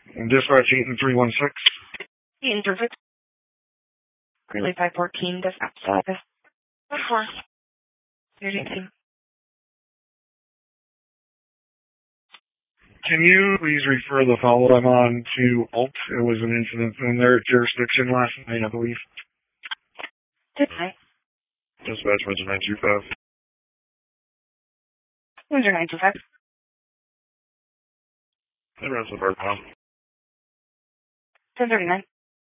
Dispatch Eaton 316. Eaton 316. Greeley 514, dispatch status. 4. Here's your team. Can you please refer the follow I'm on to Alt? It was an incident in their jurisdiction last night, I believe. Good night. Dispatch Major 925. Where's your 925? Hey, Russell Burke, 1039.